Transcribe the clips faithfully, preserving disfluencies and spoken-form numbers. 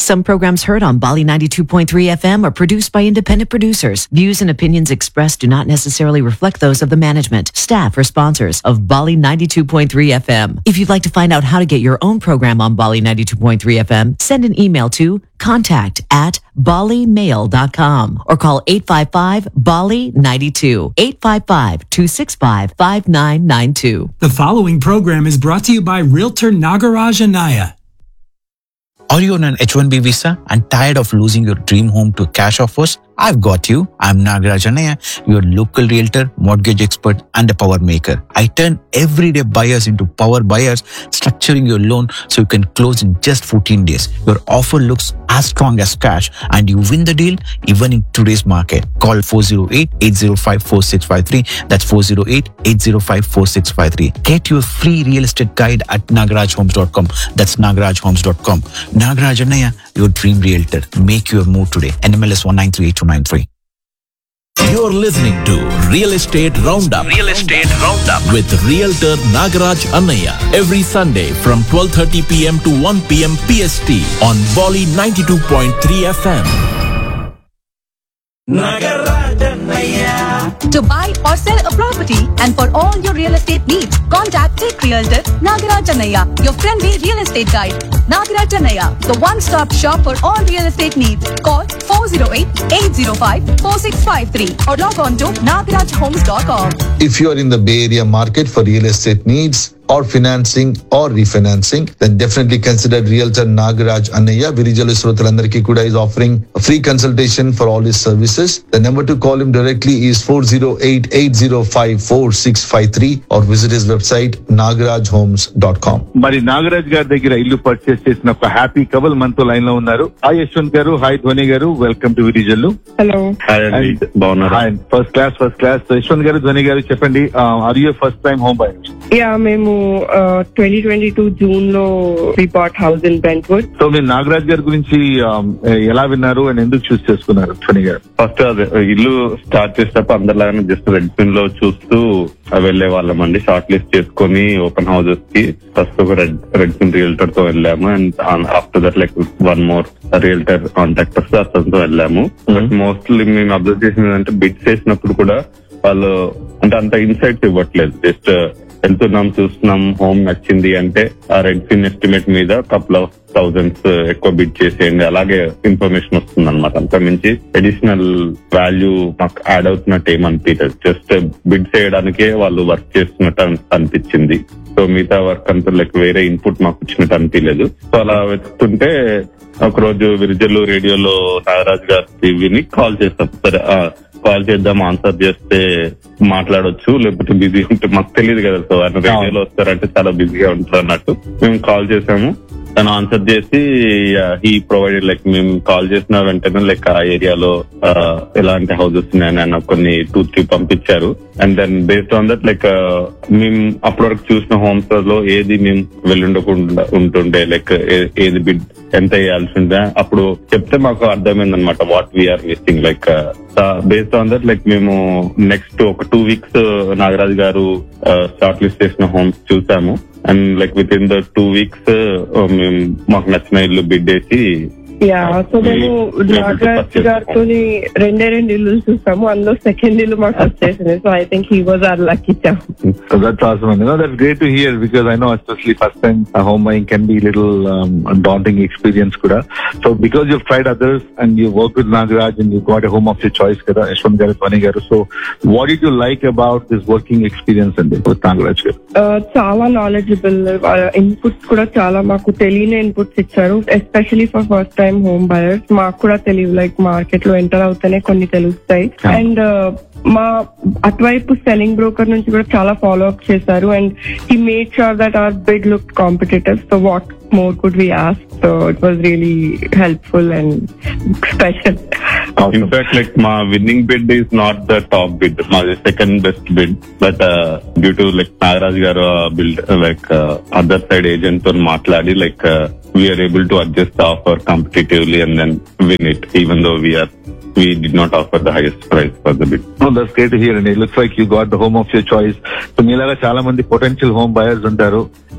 Some programs heard on Bali ninety-two point three F M are produced by independent producers. Views and opinions expressed do not necessarily reflect those of the management, staff, or sponsors of Bali ninety-two point three F M. If you'd like to find out how to get your own program on Bali ninety-two point three F M, send an email to contact at bali mail dot com or call eight five five Bali ninety-two, eight five five, two six five, five nine nine two. The following program is brought to you by Realtor Nagaraj Anaya. Are you on an H one B visa and tired of losing your dream home to cash offers? I've got you. I'm Nagaraj Anaya, your local realtor, mortgage expert, and a power maker. I turn everyday buyers into power buyers, structuring your loan so you can close in just fourteen days. Your offer looks as strong as cash and you win the deal even in today's market. Call four oh eight, eight oh five, four six five three. That's four oh eight, eight oh five, four six five three. Get your free real estate guide at nagaraj homes dot com. That's nagaraj homes dot com. Nagaraj Anaya, your dream realtor. Make your move today. N M L S one nine three eight two nine three. You're listening to Real Estate Roundup. Real Estate Roundup with Realtor Nagaraj Anaya every Sunday from twelve thirty p.m. to one p.m. P S T on Bali ninety-two point three F M. Nagaraj Anaya. To buy or sell a property and for all your real estate needs, contact Tech Realtor Nagaraj Anaya, your friendly real estate guide. Nagaraj Anaya, the one-stop shop for all real estate needs. Call four oh eight, eight oh five, four six five three or log on to nagaraj homes dot com. If you are in the Bay Area market for real estate needs or financing or refinancing, then definitely consider Realtor Nagaraj Anaya. Virijalu Srotalandariki Kuda is offering a free consultation for all his services. The number to call him directly is four oh eight, eight oh five, four six five three or visit his website nagaraj homes dot com. మరి నాగరాజ్ గారి దగ్గర ఇల్లు purchase చేసిన ఒక happy కబల్ మనతో line లో ఉన్నారు. Hi Yashwant గారు, హాయ్ ధ్వని గారు, welcome to Virijallu. Hello. First class first class Yashwant గారు, ధ్వని గారు, చెప్పండి, are you first time home buyers? Yeah, మేము ట్వంటీ ట్వంటీ టూ జూన్ లో we bought house in Brentwood. So మీరు నాగరాజ్ గారి గురించి ఎలా విన్నారు అండ్ ఎందుకు చూస్ చేసుకున్నారు ధ్వని గారు? ఫస్ట్ అదే ఇల్లు స్టార్ట్ చేసేటప్పుడు అందరిలాగానే జస్ట్ రెడ్పిన్ లో చూస్తూ వెళ్లే వాళ్ళం అండి. షార్ట్ లిస్ట్ చేసుకుని ఓపెన్ హౌసెస్ కి ఫస్ట్ ఒక రెడ్ రెడ్పిన్ రియల్టర్ తో వెళ్ళాము and after that like one more realtor contractors అతనితో వెళ్ళాము. బట్ మోస్ట్లీ మేము అబ్జర్వ్ చేసింది అంటే బిడ్స్ చేసినప్పుడు కూడా వాళ్ళు అంటే అంత ఇన్సైట్స్ ఇవ్వట్లేదు. జస్ట్ వెళ్తున్నాం, చూస్తున్నాం, హోమ్ నచ్చింది అంటే ఆ రెడ్పిన్ ఎస్టిమేట్ మీద కపుల్ ఆఫ్ థౌజండ్స్ ఎక్కువ బిడ్ చేసేయండి, అలాగే ఇన్ఫర్మేషన్ వస్తుంది అనమాట. అంత మించి అడిషనల్ వాల్యూ మాకు యాడ్ అవుతున్నట్టు ఏమనిపించదు. జస్ట్ బిడ్ చేయడానికే వాళ్ళు వర్క్ చేస్తున్నట్టు అనిపించింది. సో మిగతా వర్క్ అంతా లైక్ వేరే ఇన్పుట్ మాకు ఇచ్చినట్టు అనిపించలేదు. సో అలా వెతుకుంటే ఒక రోజు విరిజల్లు రేడియోలో నాగరాజ్ గారి విని కాల్ చేస్తాం. సరే కాల్ చేద్దాం, ఆన్సర్ చేస్తే మాట్లాడొచ్చు, లేకపోతే బిజీ ఉంటే మాకు తెలియదు కదా. సో ఆయన రేడియోలో వస్తారంటే చాలా బిజీగా ఉంటారు అన్నట్టు మేము కాల్ చేసాము. తను ఆన్సర్ చేసి హీ ప్రొవైడెడ్ లైక్ మేము కాల్ చేసిన వెంటనే లైక్ ఆ ఏరియాలో ఎలాంటి హౌసెస్ ఉన్నాయని ఆయన కొన్ని టూ త్రీ పంపించారు. And then based on that like మేము అప్పటి వరకు చూసిన హోమ్స్ లో ఏది మేము వెళ్ళుండకుండా ఉంటుండే, లైక్ ఏది బిడ్ ఎంత వేయాల్సి ఉంటే అప్పుడు చెప్తే మాకు అర్థమైంది అనమాట what we are missing. Like based on that like మేము నెక్స్ట్ ఒక టూ వీక్స్ నాగరాజ్ గారు షార్ట్ లిస్ట్ చేసిన హోమ్స్ చూసాము. And like with in the two weeks మేము మాకు నచ్చిన ఇల్లు బిడ్ వేసి యా సో మేము నాగరాజ్ గారితో రెండే రెండు ఇల్లు చూసాము. అందులో సెకండ్ ఇల్లు మాకు వచ్చేసింది. So I think he was our lucky charm. So that's awesome. You know, that's great to hear because I know especially first time uh, home buying can be a little um, daunting experience kuda. So because you've tried others and you work with Nagaraj and you got a home of your choice kada, Yashwant garu, ధ్వని garu. So what did you like about this working experience and with Nagaraj garu? Uh, చాలా knowledgeable inputs కూడా చాలా మాకు తెలియని inputs ఇచ్చారు. Especially for first time home buyers మాకు కూడా తెలియదు. లైక్ మార్కెట్ లో ఎంటర్ అవుతేనే కొన్ని తెలుస్తాయి. అండ్ మా అటువైపు సెల్లింగ్ బ్రోకర్ నుంచి కూడా చాలా ఫాలో అప్ చేశారు. And he made sure that hour bid look competitive. So what more could we ask? So it was really helpful and special. Awesome. In fact, like my winning bid is not the top bid, my second best bid. But uh, due to like Nagaraj garu uh, build uh, like uh, other side agent to maatladi, like uh, we are able to adjust the offer competitively and then win it, even though we are we did not offer the highest price for the bid. Oh, that's great to hear. And it looks like you got the home of your choice. So మీలాగా చాలా మంది potential home buyers ఉంటారు.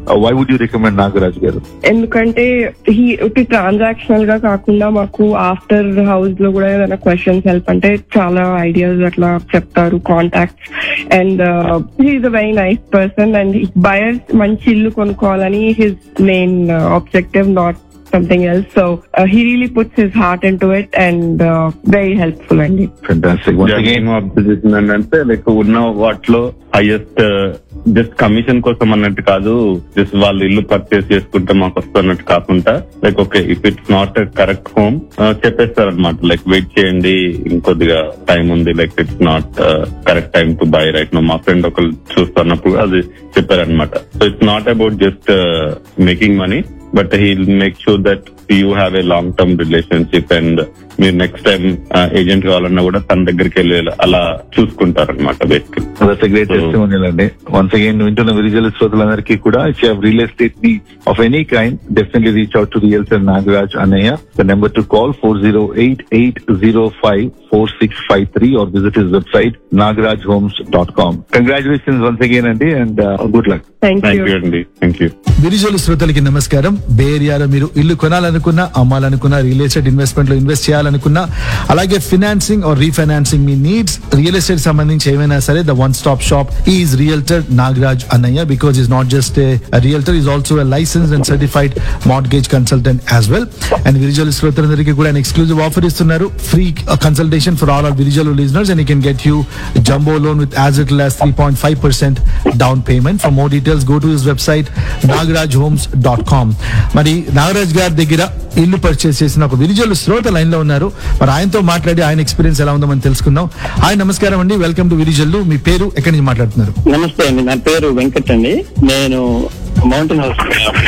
Why would you recommend Nagaraj గారు? ఎందుకంటే he transactional గా కాకుండా మాకు after house లో కూడా ఏదైనా క్వశ్చన్స్ హెల్ప్ అంటే చాలా ఐడియాస్ అట్లా చెప్తారు, contacts. And he's a very nice person and buyers మంచి ఇల్లు కొనుక్కోవాలని his main objective, not something else. So uh, he really puts his heart into it and uh, very helpful and fantastic. Once again observation అంటే like ఉన్న వాటిలో highest just commission కోసం అన్నట్టు కాదు, just వాళ్ళు ఇల్లు పర్చేస్ చేసుకుంటే మాకు వస్తున్నట్టు కాకుండా like okay if it's not correct home చెప్పేస్తారు అనమాట. లైక్ వెయిట్ చేయండి, ఇంకొద్దిగా టైం ఉంది, like it's not correct time to buy right no. మా ఫ్రెండ్ ఒకరు చూస్తున్నప్పుడు అది చెప్పారనమాట. So it's not about just making money, but he'll make sure that you have a long term relationship and మీరు next time agent కావాలన్నా కూడా తన దగ్గరికి వెళ్ళి అలా చూసుకుంటారు అనమాట. Basically that's a great testimonial అండి. వన్స్ అగైన్ వింటున్న విరిజల్ శ్రోతలందరికీ కూడా if you have real estate needs of any kind definitely reach out to realtor Nagaraj అన్నయ్య. The number to call four zero eight eight zero five four six five three are visit his website Nagaraj homes dot com. Congratulations once again అండి and good luck. Thank you అండి. Thank you. విరిజల్ శ్రోతలకి నమస్కారం. బే ఏరియాలో మీరు ఇల్లు కొనాలనుకున్నా, అమ్మాలనుకున్నా, real estate investment లో invest చేయాలనుకున్నా, అలాగే financing are refinancing me needs, real estate సంబంధించి ఏమైనా సరే the one stop shop is realtor Nagaraj అన్నయ్య. Because is not just a realtor, is also a licensed and certified mortgage consultant as well. And విరిజల్ శ్రోతలందరికీ కూడా exclusive offer ఇస్తున్నారు, free consultation for all are విరిజల్ listeners and you can get you jumbo loan with as little as three point five percent down payment. For more details go to his website Nagaraj homes dot com. మరి నాగరాజ్ గారి దగ్గర ఇల్లు purchase చేసిన ఒక విరిజల్ శ్రోత line లో ఉన్నారు. మరి ఆయనతో మాట్లాడి ఆయన ఎక్స్పీరియన్స్ ఎలా ఉందో మనం తెలుసుకుందాం. హాయ్, నమస్కారం అండి, వెల్కమ్ టు విరిజల్లు. మీ పేరు, ఎక్కడి నుంచి మాట్లాడుతున్నారు? నమస్తే అండి, నా పేరు వెంకట్ అండి, నేను mountain house.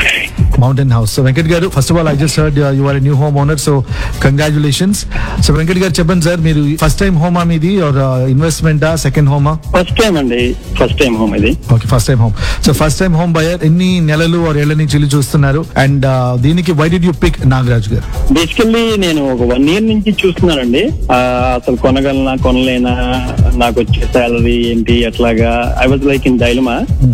Mountain house. So Venkat గారు, first of all I just heard you are a new home owner, so congratulations. So Venkat గారు చెప్పండి సార్, మీరు ఫస్ట్ టైం హోమా మీది ఆర్ ఇన్వెస్ట్మెంటా, సెకండ్ హోమా? ఫస్ట్ టైం అండి, ఫస్ట్ టైం హోమ్ ఇది. Okay, first time home. So first time home buyer, ఎన్ని నెలలు are ఏళ్ల నుంచి ఇల్లు చూస్తున్నారు? అండ్ దీనికి why did you pick Nagaraj గారు? బేసికల్లీ నేను ఒక వన్ ఇయర్ నుంచి చూస్తున్నానండి. అసలు కొనగలనా కొనలేనా, నాకు వచ్చే సాలరీ ఏంటి, అట్లాగా I was like in dilemma.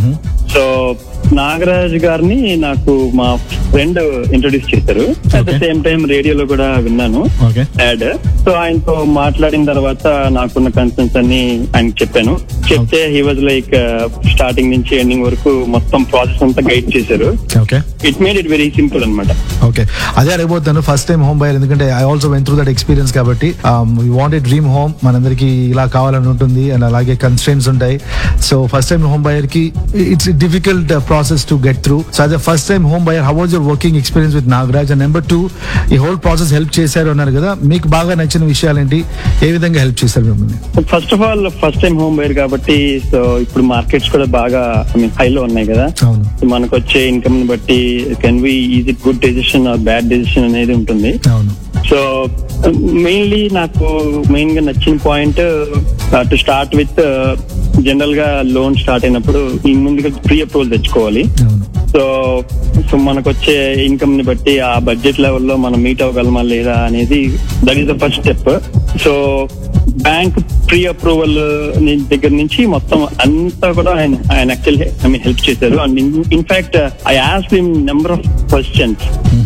So Nagaraj గారిని నాకు మా ఫ్రెండ్ ఇంట్రొడ్యూస్ చేశారు. అట్ ద సేమ్ టైం రేడియోలో కూడా విన్నాను యాడ్. సో ఆయనతో మాట్లాడిన తర్వాత నాకున్న కన్సర్న్స్ అన్ని ఆయనకు చెప్పాను. చెప్తే హీ వాజ్ లైక్ స్టార్టింగ్ నుంచి ఎండింగ్ వరకు మొత్తం ప్రాసెస్ అంతా గైడ్ చేశారు. It made it very simple అనమాట. ఓకే, అదే అడగబోతాను, ఫస్ట్ టైం హోమ్ బయర్, ఎందుకంటే I also went through that experience కాబట్టి. We want a dream home, మనందరికి ఇలా కావాలని ఉంటుంది అండ్ అలాగే కన్స్ట్రెయిన్స్ ఉంటాయి. So first time home buyer కి it's difficult process to get through. So as a first time home buyer, how was your working experience with Nagaraj? And number two, ఈ whole process help చేశారు అన్నారు కదా, మీకు బాగా నచ్చిన విషయాలు ఏంటి, ఏ విధంగా హెల్ప్ చేశారు మిమ్మల్ని? First of all first time home buyer కాబట్టి, సో ఇప్పుడు మార్కెట్స్ కూడా బాగా ఐ మీన్ హైలో ఉన్నాయి కదా. మనకు వచ్చే ఇన్కమ్ ని బట్టి can we is it good decision are bad decision అనేది ఉంటుంది. సో మెయిన్లీ నాకు మెయిన్ గా నచ్చిన point to start with, general గా లోన్ స్టార్ట్ అయినప్పుడు ముందుగా ప్రీ అప్రూవల్ తెచ్చుకోవాలి. సో సో మనకు వచ్చే ఇన్కమ్ ని బట్టి ఆ బడ్జెట్ లెవెల్లో మనం మీట్ అవ్వగలమా లేదా అనేది, that is the first step. So bank pre approval దగ్గర నుంచి మొత్తం అంతా కూడా ఆయన ఆయన యాక్చువల్లీ ఐ మీన్ హెల్ప్ చేశారు. And in fact I asked him number of questions,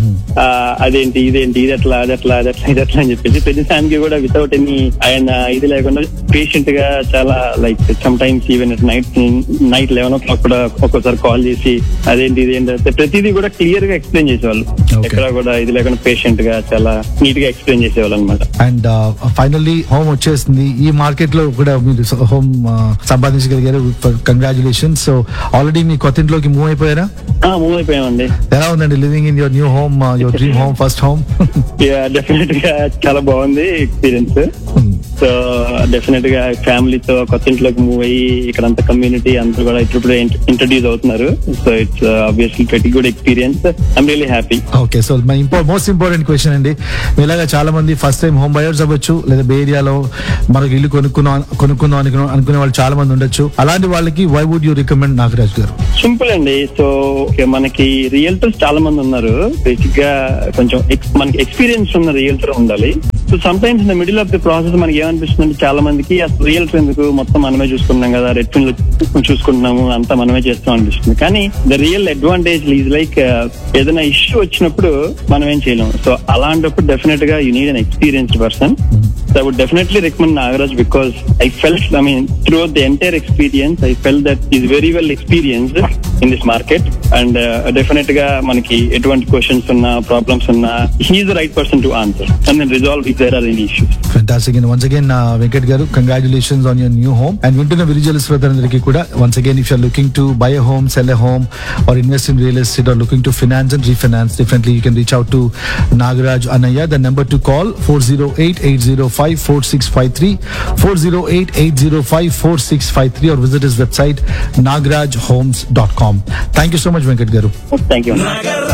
అదేంటి ఇదేంటి ఇది ఎట్లా అది ఎట్లా అది ఎట్లా ఇది ఎట్లా అని చెప్పేసి ప్రతి దానికి కూడా వితౌట్ ఎనీ ఆయన ఇది లేకుండా పేషెంట్ గా చాలా like some times even night night eleven ఓ క్లాక్ కూడా ఒక్కోసారి కాల్ చేసి అదేంటి ఇదేంటి ప్రతిదీ కూడా క్లియర్ గా ఎక్స్ప్లెయిన్ చేసేవాళ్ళు. ఎక్కడ కూడా ఇది లేకుండా పేషెంట్ గా చాలా నీట్ గా ఎక్స్ప్లెయిన్ చేసేవాళ్ళు అనమాట. అండ్ ఫైనల్లీ హోమ్ వచ్చేసింది. ఈ మార్కెట్ లో కూడా మీరు హోమ్ సంపాదించగలిగారు, కంగ్రాచులేషన్స్. సో ఆల్రెడీ మీ కొత్త ఇంట్లోకి మూవ్ అయిపోయారా? మూవ్ అయిపోయామండి. ఎలా ఉందండి living in your new home, your dream home, first home? Definite గా చాలా బాగుంది ఎక్స్పీరియన్స్. సో డెఫినెట్ గా ఫ్యామిలీతో కొత్త ఇంట్లోకి మూవ్ అయ్యి ఇక్కడ అంతా కమ్యూనిటీ అంతా కూడా ఇప్పుడు ఇంట్రడ్యూస్ అవుతున్నారు. So it's obviously very good experience. I'm really happy. Okay, so my most important question అండి, మీలాగా చాలా మంది ఫస్ట్ టైం హోమ్ బయర్స్ అవ్వచ్చు, లేదా బే ఏరియాలో మనకు ఇల్లు కొనుక్కుందాం కొనుక్కుందాం అనుకున్న అనుకునే వాళ్ళు చాలా మంది ఉండొచ్చు. అలాంటి వాళ్ళకి why would you recommend Nagaraj గారు? సింపుల్ అండి. సో మనకి రియల్టర్స్ చాలా మంది ఉన్నారు. బేసిక్ గా కొంచెం మనకి ఎక్స్పీరియన్స్ ఉన్న రియల్టర్ ఉండాలి. So some times in the middle of the process మనకి అనిపిస్తుంది చాలా మందికి అసలు రియల్ ఎందుకు మొత్తం మనమే చూసుకున్నాం కదా, రెడ్ ఫిన్ చూసుకుంటున్నాము అంతా మనమే చేస్తాం అనిపిస్తుంది. కానీ the real advantage is like ఏదైనా ఇష్యూ వచ్చినప్పుడు మనం ఏం చేయలేము. సో అలాంటప్పుడు డెఫినెట్ గా you need an experienced person. So I would definitely recommend Nagaraj because I felt, I mean, throughout the entire experience, I felt that he's very well experienced in this market and uh, definitely ga manaki etvanti questions unna problems unna he is the right person to answer and then resolve if there are any issues. Fantastic. And once again, uh, Venkat garu, congratulations on your new home. And Vintuna Virijalu Sratharandariki kuda, once again, if you're looking to buy a home, sell a home, or invest in real estate, or looking to finance and refinance, definitely you can reach out to Nagaraj Annaiya. The number to call four oh eight, eight oh five, four six five three, four oh eight, eight oh five, four six five three, or visit his website nagaraj homes dot com. Thank you so much, Venkat garu. Thank you.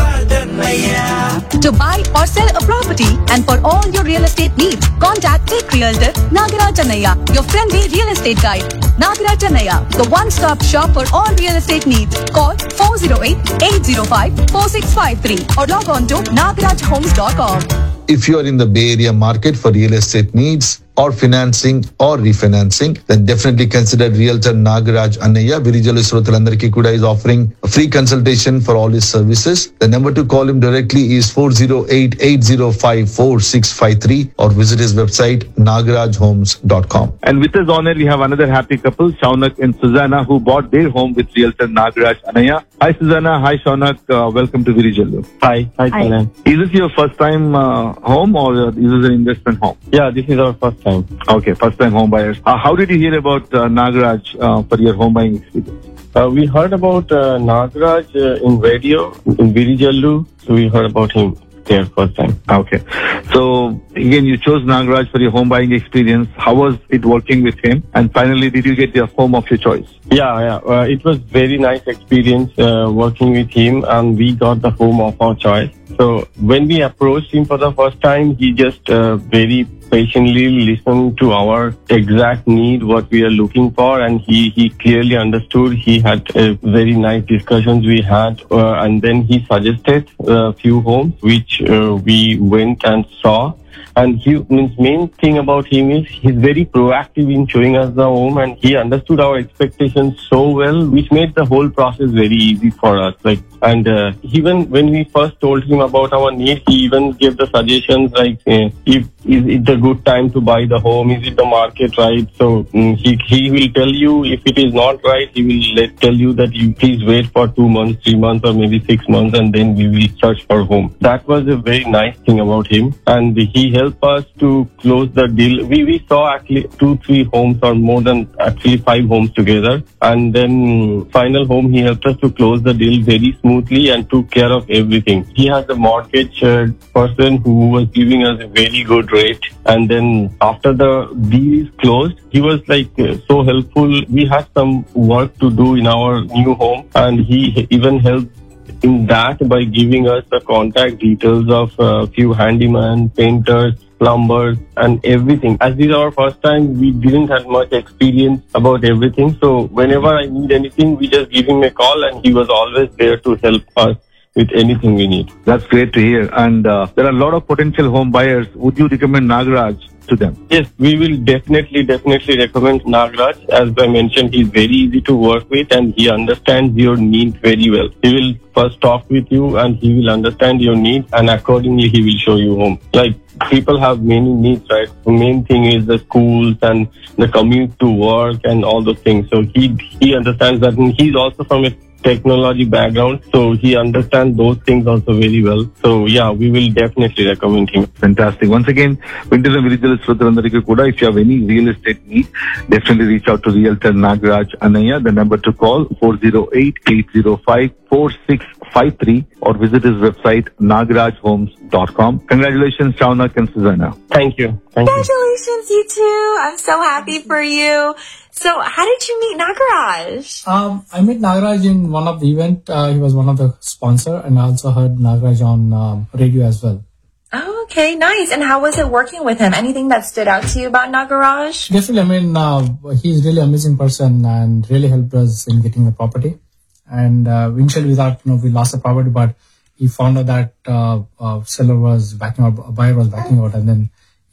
To buy or sell a property and for all your real estate needs, contact Tech Realtor Nagaraj Annaiya, your friendly real estate guide. Nagaraj Annaiya, the one-stop shop for all real estate needs. Call four oh eight, eight oh five, four six five three or log on to nagaraj homes dot com. If you are in the Bay Area market for real estate needs or financing or refinancing, then definitely consider Realtor Nagaraj Annaiya. Virijalu Srotalandariki kuda is offering a free consultation for all his services. The number to call him directly is four oh eight, eight oh five, four six five three or visit his website nagaraj homes dot com. And with us on air, we have another happy couple, Shaunak and Susanna, who bought their home with Realtor Nagaraj Annaiya. Hi Susanna, hi Shaunak, uh, welcome to Virijalu. Hi. Hi, Susanna. Is this your first time uh, home or is this an investment home? Yeah, this is our first time. Okay, first time home buyers. Uh, how did you hear about uh, Nagaraj uh, for your home buying experience? Uh, we heard about uh, Nagaraj uh, in radio in Virijalu, so we heard about him there first time. Okay. So again, you chose Nagaraj for your home buying experience. How was it working with him? And finally, did you get the home of your choice? Yeah, yeah. Uh, it was very nice experience uh, working with him, and we got the home of our choice. So when we approached him for the first time, he just uh, very patiently listened to our exact need, what we are looking for, and he, he clearly understood. He had uh, very nice discussions we had, uh, and then he suggested a few homes which uh, we went and saw. And he means main thing about him is he's very proactive in showing us the home, and he understood our expectations so well, which made the whole process very easy for us. Like, and uh, even when we first told him about our need, he even gave the suggestions like, uh, if is it a good time to buy the home? Is it the market right? So um, he he will tell you if it is not right. He will let tell you that you please wait for two months, three months, or maybe six months, and then we will search for home. That was a very nice thing about him, and he helped us to close the deal. We we saw actually two, three homes or more than actually five homes together, and then final home he helped us to close the deal very smoothly and took care of everything. He has a mortgage uh, person who was giving us a very good rate, and then after the deal is closed, he was like uh, so helpful. We had some work to do in our new home, and he even helped in that by giving us the contact details of a uh, few handyman, painters, plumbers, and everything. As this is our first time, we didn't have much experience about everything. So whenever I need anything, we just give him a call, and he was always there to help us with anything we need. That's great to hear. And uh, there are a lot of potential home buyers. Would you recommend Nagaraj to them? Yes, we will definitely, definitely recommend Nagaraj. As I mentioned, he's very easy to work with, and he understands your needs very well. He will first talk with you, and he will understand your needs, and accordingly he will show you home. Like, people have many needs, right? The main thing is the schools and the commute to work and all those things. So he he understands that, and he's also from a technology background, so he understands those things also very well. So yeah, we will definitely recommend him. Fantastic. Once again, Vintuna Virijalu Srotalandariki kuda, if you have any real estate need, definitely reach out to Realtor Nagaraj Annaiya. The number to call four oh eight, eight oh five, four six five three or visit his website nagaraj homes dot com. Congratulations, Shaunak and Susanna. Thank you. Thank Congratulations, you. you too. I'm so happy for you. So how did you meet Nagaraj? Um, I met Nagaraj in one of the event. Uh, he was one of the sponsor, and I also heard Nagaraj on um, radio as well. Oh, okay, nice. And how was it working with him? Anything that stood out to you about Nagaraj? Definitely. I mean, uh, he's really amazing person and really helped us in getting the property. And uh, initially we thought, you know, we lost the property, but he found out that uh, uh, seller was backing out, a buyer was backing out, and then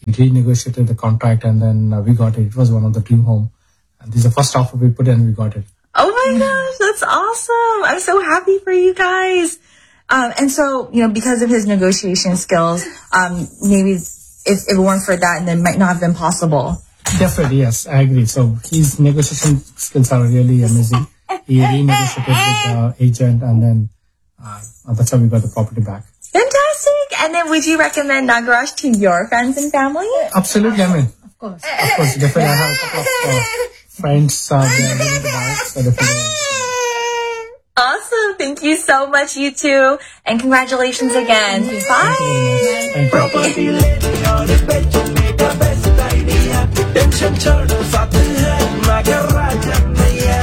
renegotiated the contract, and then uh, we got it. It was one of the dream home. And this is the first offer we put in, and we got it. Oh my gosh, that's awesome. I'm so happy for you guys. Um, and so, you know, because of his negotiation skills, um, maybe if it weren't for that, then it might not have been possible. Definitely, yes, I agree. So his negotiation skills are really amazing. He renegotiated with the agent, and then uh, that's how we got the property back. Fantastic. And then would you recommend Nagaraj to your friends and family? Absolutely, I mean, of course, of course, definitely. I have a couple of uh, friends uh, they are willing to buy it, so definitely. Awesome. Thank you so much, you two. And congratulations again. Bye. Thank you. Property lady और बेचो मेरा best idea. Tension छोड़ो साथ है Nagraj अन्नैया.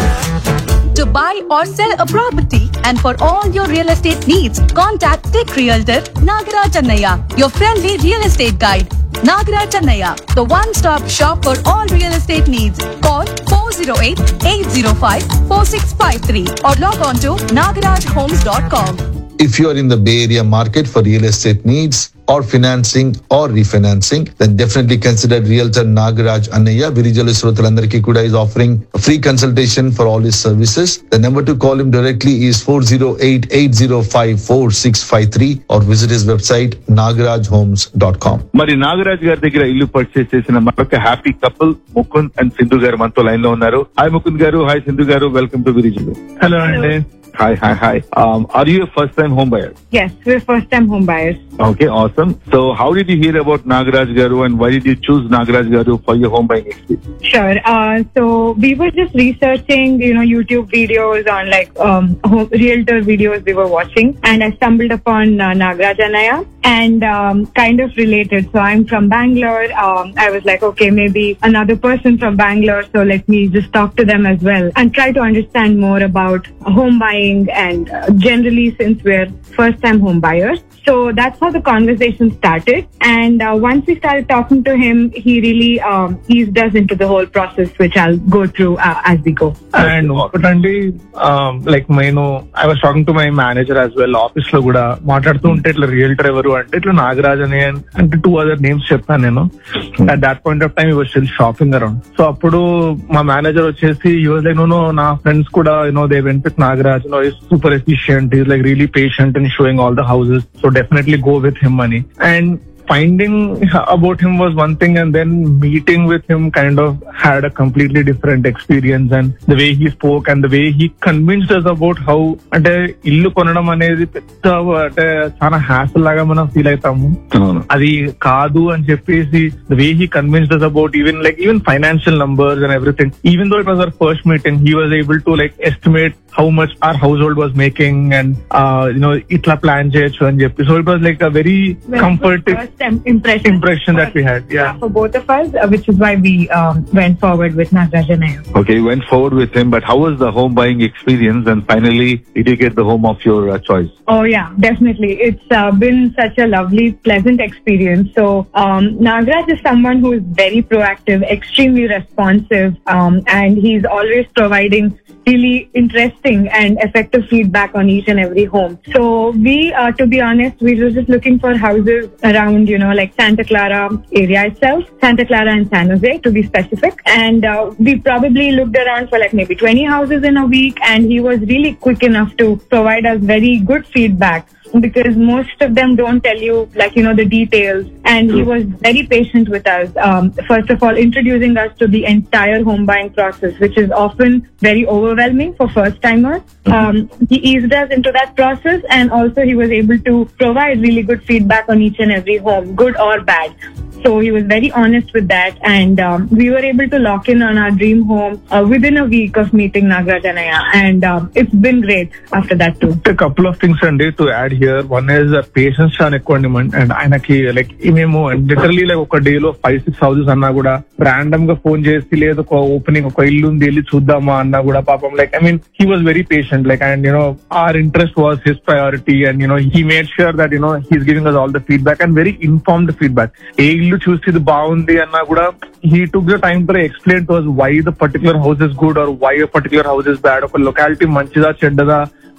To buy or sell a property and for all your real estate needs, contact Tech Realtor Nagaraj Annaiya, your friendly real estate guide. Nagaraj Annaiya, the one-stop shop for all real estate needs. Call four oh eight, eight oh five, four six five three or log on to nagaraj homes dot com. If you are in the Bay Area market for real estate needs or financing or refinancing, then definitely consider Realtor Nagaraj Annaiya. Virijalu Srotalandariki kuda is offering a free consultation for all his services. The number to call him directly is four oh eight, eight oh five, four six five three or visit his website nagaraj homes dot com. మరి నాగరాజ్ గారి దగ్గర ఇల్లు purchase చేసిన మరొక happy couple Mukund and Sindhu గారు మనతో line లో ఉన్నారు. హాయ్ ముకుంద్ గారు, హాయ్ సింధు గారు, వెల్కమ్ టు విరిజలు. హలో అండి. Hi, hi, hi. Um, are you a first-time home buyer? Yes, we're first-time home buyers. Okay, awesome. So, how did you hear about Nagaraj Garu and why did you choose Nagaraj Garu for your home buying experience? Sure. Uh, so we were just researching, you know, YouTube videos on like um, home, realtor videos we were watching, and I stumbled upon uh, Nagaraj Annaiya and um, kind of related. So I'm from Bangalore. Um, I was like, okay, maybe another person from Bangalore. So let me just talk to them as well and try to understand more about home buying. And uh, generally, since we're first-time home buyers, so that's how the conversation started. And uh, once we started talking to him, he really um, eased us into the whole process, which I'll go through uh, as we go. And ఒకటండి like నేను I was talking to my manager as well. Office లో కూడా మాట్లాడుతూ ఉంటే ఇట్లా realtor ఎవరు అంటే ఇట్లా నాగరాజ్ అని అంటే టూ అదర్ నేమ్స్ చెప్పాను నేను. At that point of time ఈ was still shopping around. So అప్పుడు మా మేనేజర్ వచ్చేసి ఈ వాజ్ లైక్ నో నా ఫ్రెండ్స్ కూడా you know they went with Nagaraj. You know, he's super efficient. He's like really patient in showing all the houses. So definitely go with him, money. And finding about him was one thing, and then meeting with him kind of had a completely different experience. And the way he spoke and the way he convinced us about how అంటే ఇల్లు కొనడం అనేది పెద్ద అంటే చాలా hassle లాగా మనం feel అవుతాము. అది కాదు అని చెప్పేసి the way he convinced us about even like even financial numbers and everything. Even though it was our first meeting, he was able to like estimate how much our household was making and uh, you know itla plan cheyochu అని చెప్పి. So it was like a very comforting impression impression that we had, yeah, for both of us, uh, which is why we um, went forward with Nagaraj Annaiya. Okay, you went forward with him, but how was the home buying experience? And finally, did you get the home of your uh, choice? Oh yeah, definitely. It's uh, been such a lovely, pleasant experience. So um, Nagaraj is someone who is very proactive, extremely responsive, um, and he's always providing really interesting and effective feedback on each and every home. So we, uh, to be honest, we were just looking for houses around, you know, like Santa Clara area itself, Santa Clara and San Jose to be specific. And uh, we probably looked around for like maybe twenty houses in a week, and he was really quick enough to provide us very good feedback, because most of them don't tell you like, you know, the details. And he was very patient with us. Um, first of all, introducing us to the entire home buying process, which is often very overwhelming for first timers. Um, he eased us into that process, and also he was able to provide really good feedback on each and every home, good or bad. So he was very honest with that, and um, we were able to lock in on our dream home uh, within a week of meeting Nagaraj Annaiya, and um, it's been great after that too. A couple of things Andy to add here. One is uh, patience and equanimity, and ఆయనకి like మేము literally like ఒక day లో five six houses అన్నా కూడా random గా phone చేసి లేదు ఒక ఓపెనింగ్ ఒక ఇల్లు ఉంది వెళ్ళి చూద్దామా అన్నా కూడా పాపం like I mean he was very patient like and you know our interest was his priority, and you know he made sure that you know he's giving us all the feedback and very informed feedback. ఏ ఇల్లు చూసి ఇది బాగుంది అన్నా కూడా he took the time to explain to us why the particular house is good or why a particular house is bad. ఒక locality మంచిదా చెడ్డదా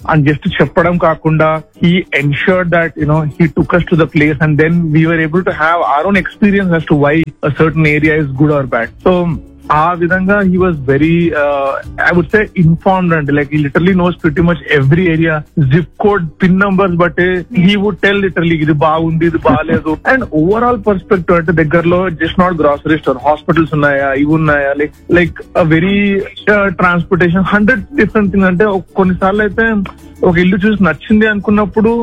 and just చెప్పడం కాకుండా he ensured that you know he took us to the place, and then we were able to have our own experience as to why a certain area is good or bad. So ఆ విధంగా he was very uh, I would say informed, and like he literally knows pretty much every area, zip code, pin numbers, but he would tell literally ఇది బాగుంది ఇది బాగాలేదు. And overall perspective అంటే దగ్గరలో just not grocery store, hospitals ఉన్నాయా, ఇవి ఉన్నాయా, like like very transportation, hundred different thing. అంటే కొన్నిసార్లు అయితే ఒక ఇల్లు చూసి నచ్చింది అనుకున్నప్పుడు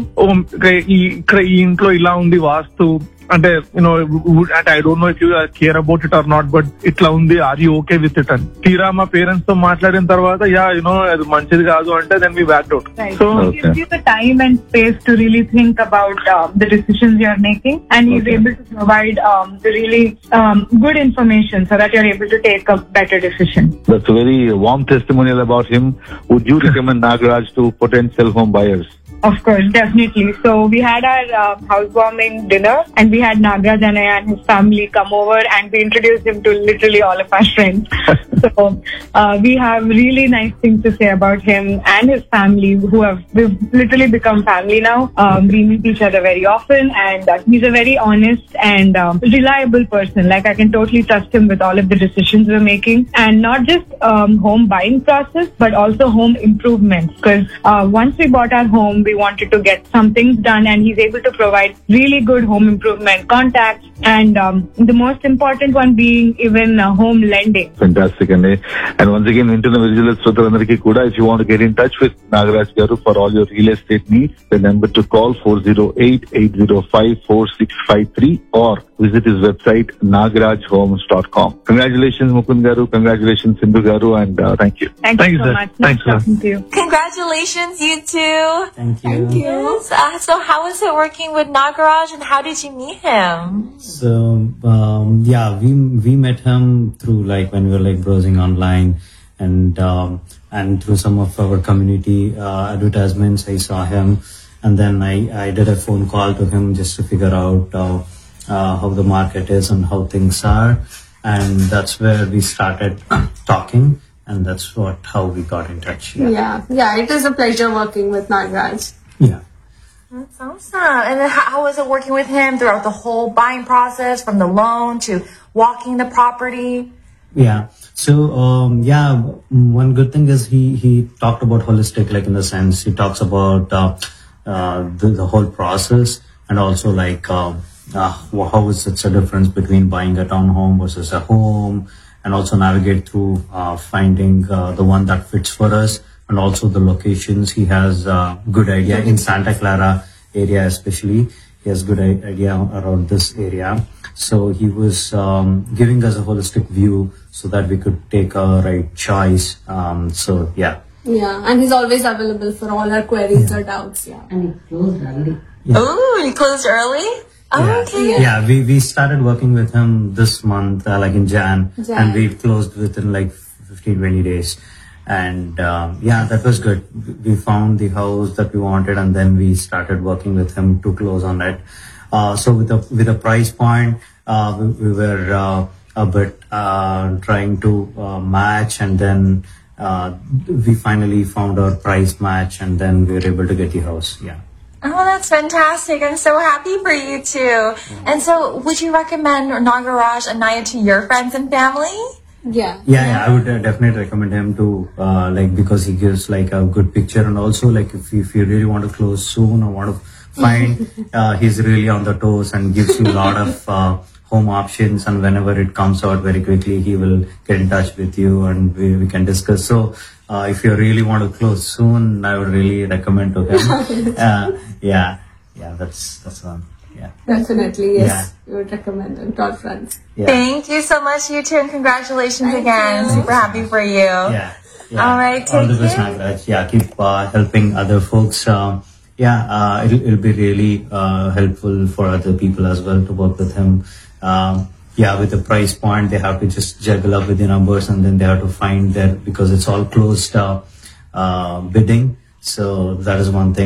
ఇక్కడ ఈ ఇంట్లో ఇలా ఉంది వాస్తు అంటే యూనో అంటే I don't know if you care about it or not, but ఇట్లా ఉంది, are you okay with it అని తీరా మా పేరెంట్స్ తో మాట్లాడిన తర్వాత యా యునో అది మంచిది కాదు అంటే then we backed out. So gives you the time and space to really think about um, the decisions you are making, and he's okay. able to provide um, the really um, good information so that you're able to take a better decision. That's a very warm testimonial about him. Would you recommend Nagaraj to potential home buyers? Of course, definitely. So we had our uh, housewarming dinner, and we had Nagaraj Annaiah and his family come over, and we introduced him to literally all of our friends. So uh, we have really nice things to say about him and his family, who have we've literally become family now. Um, we meet each other very often, and uh, he's a very honest and um, reliable person. Like I can totally trust him with all of the decisions we're making, and not just um, home buying process, but also home improvements. Because uh, once we bought our home, we wanted to get some things done, and he's able to provide really good home improvement contacts, and um, the most important one being even uh, home lending. Fantastic. And, and once again, Vintuన్న Visual Srotalandariki kuda, if you want to get in touch with Nagaraj garu for all your real estate needs, the number to call four oh eight, eight oh five, four six five three or visit his website nagaraj homes dot com. Congratulations Mukund garu, congratulations Sindhu garu, and uh, thank you. Thank, thank you so sir. much. Thanks, nice talking to you. Congratulations, you two. Thank you. Thank you. Uh, so how was it working with Nagaraj, and how did you meet him? So um, yeah, we we met him through like when we were like browsing online, and um, and through some of our community uh, advertisements. I saw him, and then I I did a phone call to him just to figure out uh, uh, how the market is and how things are, and that's where we started talking, and that's what how we got in touch. Yeah, yeah, yeah it is a pleasure working with Nagaraj. Yeah. That's awesome. And then how, how was it working with him throughout the whole buying process, from the loan to walking the property? Yeah. So, um, yeah, one good thing is he, he talked about holistic, like in the sense he talks about uh, uh, the, the whole process, and also like uh, uh, how is it a difference between buying a townhome versus a home, and also navigate through uh, finding uh, the one that fits for us. And also the locations. He has a uh, good idea in Santa Clara area, especially. He has good idea around this area. So he was um, giving us a holistic view so that we could take a right choice. Um, so yeah. Yeah, and he's always available for all our queries yeah. or doubts. Yeah, and he closed early. Yeah. Oh, he closed early. Oh, yeah. okay. Yeah, yeah we, we started working with him this month, uh, like in Jan, Jan, and we closed within like fifteen, twenty days. And um, yeah, that was good. We found the house that we wanted, and then we started working with him to close on it. Uh, so with a with a price point, uh, we, we were uh, a bit uh, trying to uh, match, and then uh, we finally found our price match, and then we were able to get the house. Yeah. Oh, that's fantastic. I'm so happy for you two. Mm-hmm. And so, would you recommend Nagaraj Annaiah to your friends and family? Yeah. Yeah, yeah, I would uh, definitely recommend him to, uh, like, because he gives like a good picture, and also like if you, if you really want to close soon or want to find, uh, he's really on the toes and gives you a lot of uh, home options, and whenever it comes out very quickly, he will get in touch with you, and we, we can discuss. So uh, if you really want to close soon, I would really recommend to him. uh, yeah, yeah, that's that's one. Yeah. Definitely, yes. Yeah. We would recommend it to our friends. Yeah. Thank you so much, you two, and congratulations Thank again. you. Super happy for you. Yeah. yeah. All right, All take the best, care. Nagaraj. Yeah, keep uh, helping other folks. Um, yeah, uh, it'll, it'll be really uh, helpful for other people as well to work with him. Um, yeah, with the price point, they have to just juggle up with the numbers, and then they have to find that, because it's all closed uh, uh, bidding. So that is one thing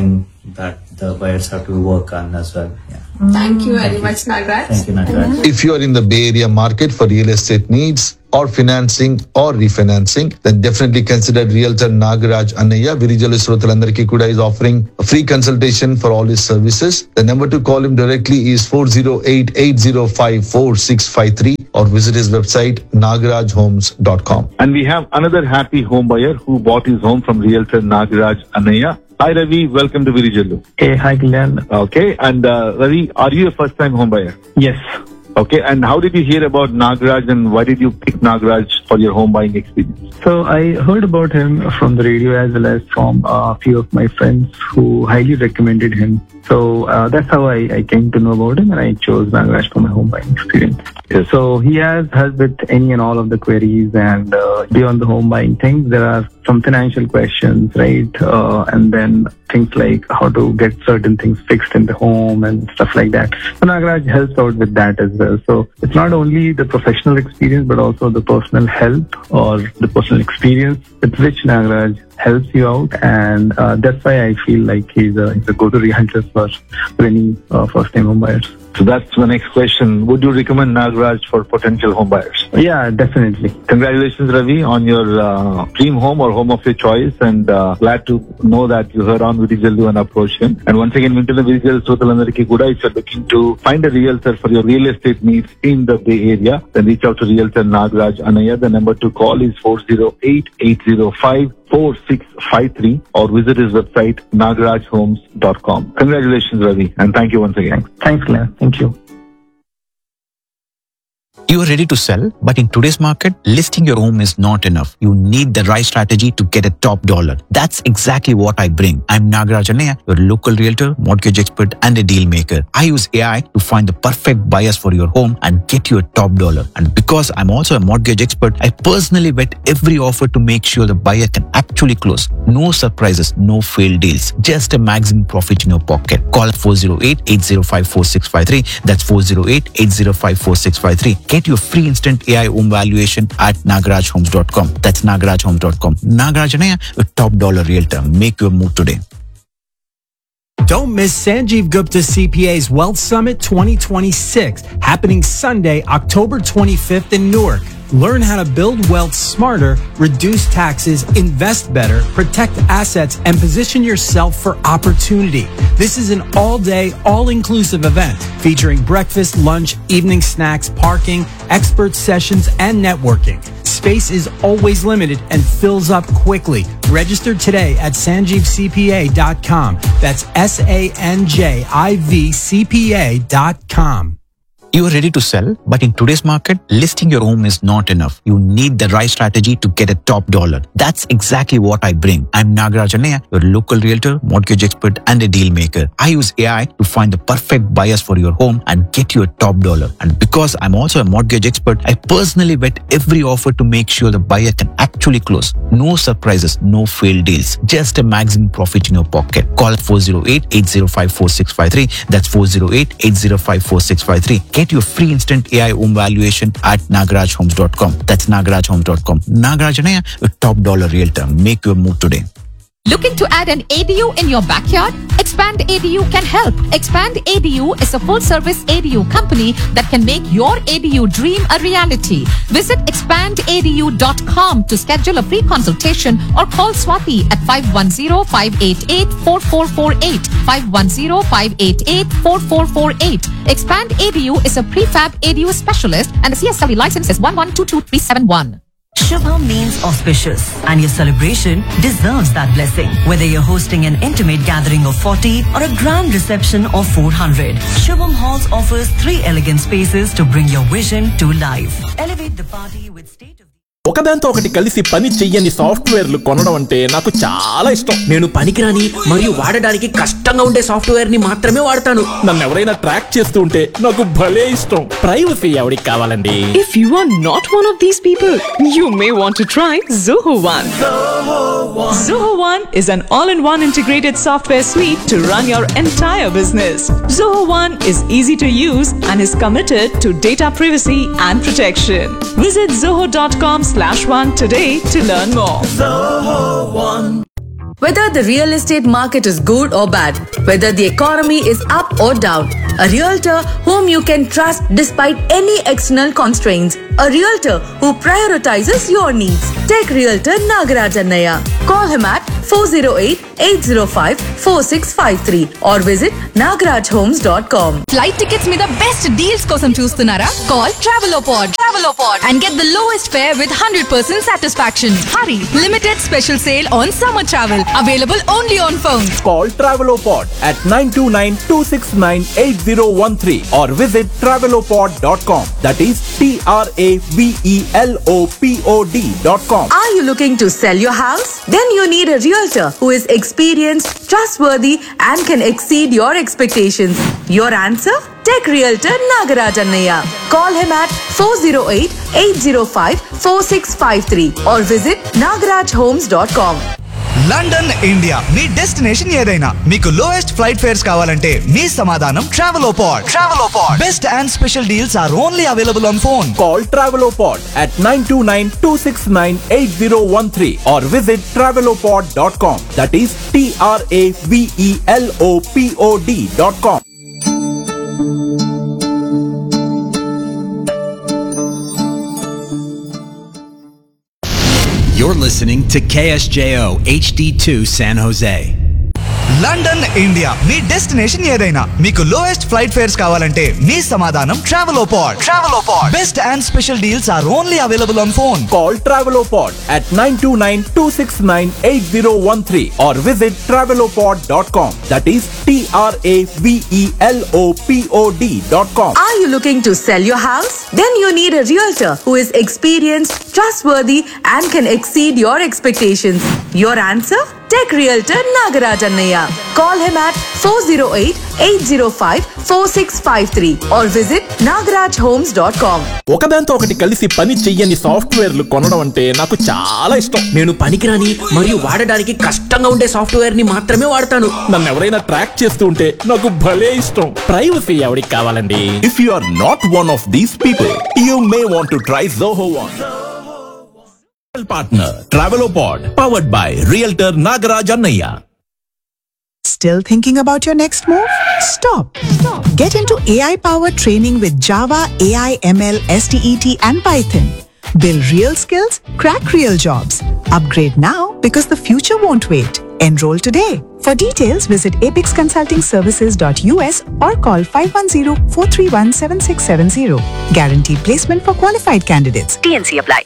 that the buyers have to work on as well. Yeah. Thank you very much, Nagraj. Thank you, Nagraj. If you are in the Bay Area market for real estate needs or financing or refinancing, then definitely consider Realtor Nagaraj Annaya. Virijalu Srotalandariki Kuda is offering a free consultation for all his services. The number to call him directly is four oh eight, eight oh five, four six five three or visit his website nagaraj homes dot com. And we have another happy home buyer who bought his home from Realtor Nagaraj Annaya. Hi Ravi, welcome to Virijalu. Hey, hi Glenn. Okay, and uh, Ravi, are you a first time home buyer? Yes. Okay, and how did you hear about Nagaraj and why did you pick Nagaraj for your home buying experience? So I heard about him from the radio as well as from a few of my friends who highly recommended him. So uh, that's how I, I came to know about him and I chose Nagaraj for my home buying experience. Yes. So he has helped with any and all of the queries, and uh, beyond the home buying things, there are some financial questions, right? Uh, and then things like how to get certain things fixed in the home and stuff like that. So Nagaraj helps out with that as well. So it's not only the professional experience, but also the personal help or the personal experience with which Nagaraj helps you out, and uh, that's why I feel like he's a, he's a go-to realtor for, for any uh, first-time home buyers. So that's the next question. Would you recommend Nagaraj for potential home buyers? Yeah, definitely. Congratulations, Ravi, on your uh, dream home or home of your choice, and uh, glad to know that you heard on Virijalu and approached him. And once again, Vintuna Virijalu Srotalandariki Kuda, if you're looking to find a realtor for your real estate needs in the Bay Area, then reach out to Realtor Nagaraj Annaya. The number to call is four oh eight, eight oh five, four six five three or visit his website nagaraj homes dot com. Congratulations, Ravi, and thank you once again. Thanks, Glenn. Thank you. You are ready to sell, but in today's market, listing your home is not enough. You need the right strategy to get a top dollar. That's exactly what I bring. I'm Nagaraj Annaya, your local realtor, mortgage expert, and a deal maker. I use A I to find the perfect buyers for your home and get you a top dollar. And because I'm also a mortgage expert, I personally vet every offer to make sure the buyer can actually close. No surprises, no failed deals, just a maximum profit in your pocket. Call four oh eight, eight oh five, four six five three. That's four oh eight, eight oh five, four six five three. Get your free instant A I home valuation at nagaraj homes dot com. That's nagaraj homes dot com. Nagaraj Annaya, a top dollar realtor. Make your move today. Don't miss Sanjeev Gupta C P A's Wealth Summit twenty twenty-six, happening Sunday, October twenty-fifth in Newark. Learn how to build wealth smarter, reduce taxes, invest better, protect assets, and position yourself for opportunity. This is an all-day, all-inclusive event featuring breakfast, lunch, evening snacks, parking, expert sessions, and networking. Space is always limited and fills up quickly. Register today at sanjeev c p a dot com. That's S A N J I V C P A dot com. You are ready to sell, but in today's market, listing your home is not enough. You need the right strategy to get a top dollar. That's exactly what I bring. I'm Nagaraj Annaya, your local realtor, mortgage expert, and a deal maker. I use A I to find the perfect buyers for your home and get you a top dollar. And because I'm also a mortgage expert, I personally vet every offer to make sure the buyer can actually close. No surprises, no failed deals, just a maximum profit in your pocket. Call four oh eight, eight oh five, four six five three. That's four oh eight, eight oh five, four six five three. Get your free instant A I home valuation at nagaraj homes dot com. That's nagaraj homes dot com. Nagaraj Annaya, a top dollar realtor. Make your move today. Looking to add an A D U in your backyard? Expand A D U can help. Expand A D U is a full-service A D U company that can make your A D U dream a reality. Visit expand A D U dot com to schedule a free consultation or call Swati at five one zero, five eight eight, four four four eight, five one zero, five eight eight, four four four eight. Expand A D U is a prefab A D U specialist and the C S L E license is one one two two three seven one. Shubham means auspicious, and your celebration deserves that blessing. Whether you're hosting an intimate gathering of forty or a grand reception of four hundred, Shubham Halls offers three elegant spaces to bring your vision to life. Elevate the party with state of ఒకదాంతో ఒకటి కలిసి పని చెయ్యని సాఫ్ట్వేర్లు కొనడం అంటే నాకు చాలా ఇష్టం. నేను పనికిరాని మరియు వాడడానికి కష్టంగా ఉండే సాఫ్ట్వేర్ ని మాత్రమే వాడతాను. నన్ను ఎవరైనా ట్రాక్ చేస్తూ ఉంటే నాకు భలే ఇష్టం. ప్రైవసీ ఎవరికి కావాలండి? If you are not one of these people, you may want to try Zoho One. Zoho One. Zoho One is an all-in-one integrated software suite to run your entire business. Zoho One is easy to use and is committed to data privacy and protection. Visit zoho dot com slash one today to learn more. Zoho One. Whether the real estate market is good or bad, whether the economy is up or down, a realtor whom you can trust despite any external constraints, a realtor who prioritizes your needs. Take Realtor Nagaraj Annaya. Call him at four oh eight, eight oh five, four six five three or visit nagaraj homes dot com. Flight tickets మీద best deals కోసం చూస్తున్నారా? Call Travelopod. Travelopod and get the lowest fare with one hundred percent satisfaction. Hurry! Limited special sale on summer travel. Available only on phone. Call Travelopod at nine two nine, two six nine, eight zero one three or visit travelopod dot com. That is T R A V E L O P O D dot com. Are you looking to sell your house? Then you need a realtor who is experienced, trustworthy and can exceed your expectations. Your answer? Tech Realtor Nagaraj Annaya. Call him at four oh eight, eight oh five, four six five three or visit nagaraj homes dot com. London India me destination ఏదైనా మీకు lowest flight fares కావాలంటే మీ సమాధానం Travelopod. Travelopod best and special deals are only available on phone. Call Travelopod at nine two nine, two six nine, eight zero one three or visit travelopod dot com. That is T R A V E L O P O D dot com. You're listening to K S J O H D two San Jose. London India me destination ఏదైనా మీకు lowest flight fares కావాలంటే మీ సమాధానం Travelopod. Travelopod best and special deals are only available on phone. Call Travelopod at nine two nine, two six nine, eight zero one three or visit travelopod dot com. That is T R A V E L O P O D dot com. Are you looking to sell your house? Then you need a realtor who is experienced, trustworthy and can exceed your expectations. Your answer? Tech Realtor Nagaraj Annaya. Call him at four oh eight, eight oh five, four six five three or visit nagaraj homes dot com. ఒకదాంతో ఒకటి కలిసి పని చెయ్యని సాఫ్ట్వేర్లు కొనడం అంటే నాకు చాలా ఇష్టం. నేను పనికిరాని మరియు వాడడానికి కష్టంగా ఉండే సాఫ్ట్వేర్ ని మాత్రమే వాడతాను. నన్ను ఎవరైనా ట్రాక్ చేస్తూ ఉంటే నాకు భలే ఇష్టం. ప్రైవసీ ఎవరికి కావాలండి? If you are not one of these people, you may want to try Zoho One. Partner Travelopod, powered by Realtor Nagaraj Annaya. Still thinking about your next move? Stop. Stop. Get into A I-powered training with Java, A I, M L, S T E T and Python. Build real skills, crack real jobs. Upgrade now because the future won't wait. Enroll today. For details, visit apix consulting services dot U S or call five one zero, four three one, seven six seven zero. Guaranteed placement for qualified candidates. T N C apply.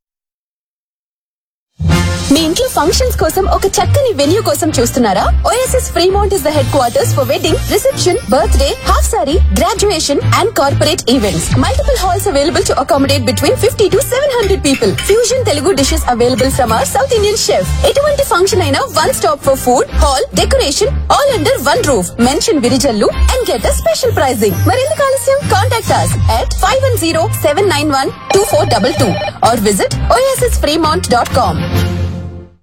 మీ ఇంట్లో functions కోసం ఒక చక్కని venue కోసం చూస్తున్నారా? OSS Fremont is the head quarters for wedding, reception, birthday, half sorry, graduation and corporate events. Multiple halls available to accommodate between fifty to seven hundred people. Fusion Telugu dishes available from our south Indian chef. ఎటువంటి function అయినా one stop for food, hall, decoration all under one roof. Mention Virijallu and get a special pricing. మరెందుకు ఆలస్యం? Contact us at five one zero, seven nine one, two four two two or visit o s s fremont dot com.